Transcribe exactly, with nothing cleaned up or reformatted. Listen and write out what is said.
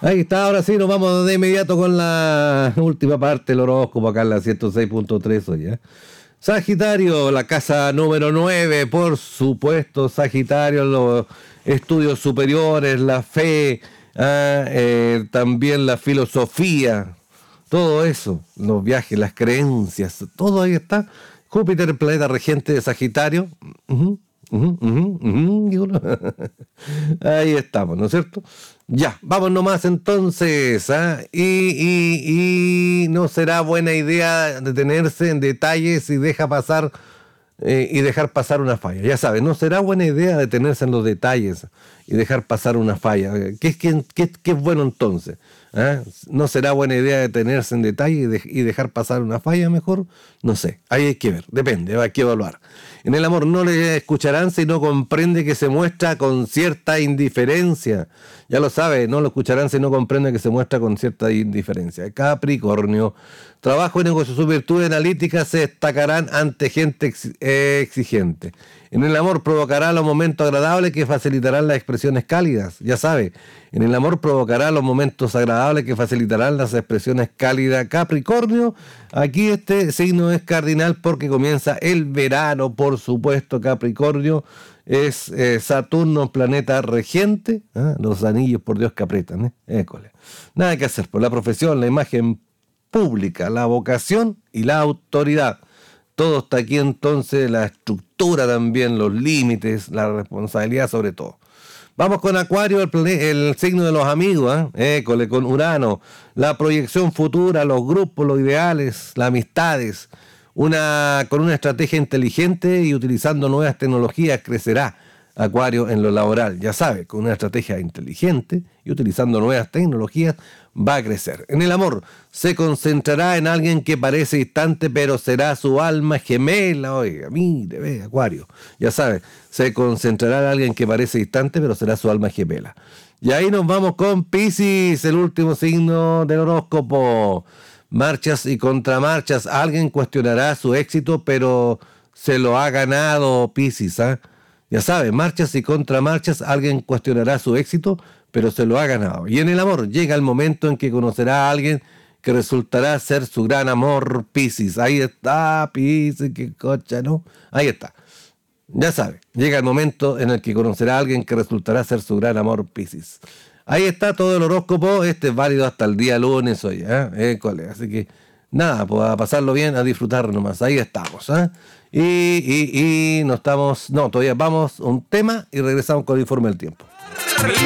Ahí está, ahora sí, nos vamos de inmediato con la última parte del horóscopo acá en la ciento seis punto tres hoy, ¿eh? Sagitario, la casa número nueve, por supuesto, Sagitario, los estudios superiores, la fe, ah, eh, también la filosofía, todo eso, los viajes, las creencias, todo ahí está. Júpiter, el planeta regente de Sagitario. Uh-huh, uh-huh, uh-huh, uh-huh. Ahí estamos, ¿no es cierto? Ya, vamos nomás entonces, ¿eh? y, y, y no será buena idea detenerse en detalles y deja pasar eh, y dejar pasar una falla. Ya sabes, no será buena idea detenerse en los detalles y dejar pasar una falla. ¿Qué es qué, qué, qué es bueno entonces? ¿Eh? ¿No será buena idea detenerse en detalle y, de, y dejar pasar una falla mejor? No sé, ahí hay que ver, depende, hay que evaluar. En el amor no le escucharán si no comprende que se muestra con cierta indiferencia. Ya lo sabe, no lo escucharán si no comprende que se muestra con cierta indiferencia. Capricornio, trabajo y negocio, sus virtudes analíticas se destacarán ante gente ex, eh, exigente. En el amor provocará los momentos agradables que facilitarán las expresiones cálidas. Ya sabe, en el amor provocará los momentos agradables que facilitarán las expresiones cálidas. Capricornio, aquí este signo es cardinal porque comienza el verano, por supuesto. Capricornio es eh, Saturno, planeta regente. ¿eh? Los anillos, por Dios, que aprietan. ¿eh? École. Nada que hacer por la profesión, la imagen pública, la vocación y la autoridad. Todo está aquí entonces, la estructura también, los límites, la responsabilidad sobre todo. Vamos con Acuario, el, plane- el signo de los amigos, ¿eh? École, con Urano, la proyección futura, los grupos, los ideales, las amistades, una, con una estrategia inteligente y utilizando nuevas tecnologías crecerá Acuario en lo laboral. Ya sabe, con una estrategia inteligente y utilizando nuevas tecnologías va a crecer. En el amor, se concentrará en alguien que parece distante, pero será su alma gemela. Oiga, mire, ve, Acuario. Ya sabe, se concentrará en alguien que parece distante, pero será su alma gemela. Y ahí nos vamos con Piscis, el último signo del horóscopo. Marchas y contramarchas. Alguien cuestionará su éxito, pero se lo ha ganado Piscis, ¿ah? ¿eh? Ya sabe, marchas y contramarchas, alguien cuestionará su éxito, pero se lo ha ganado. Y en el amor, llega el momento en que conocerá a alguien que resultará ser su gran amor, Piscis. Ahí está, Piscis, qué cocha, ¿no? Ahí está. Ya sabe, llega el momento en el que conocerá a alguien que resultará ser su gran amor, Piscis. Ahí está todo el horóscopo, este es válido hasta el día lunes hoy, ¿eh? eh colega. Así que nada, pues a pasarlo bien, a disfrutar nomás. Ahí estamos, ¿eh? Y, y, y no estamos, no, todavía vamos a un tema y regresamos con el informe del tiempo.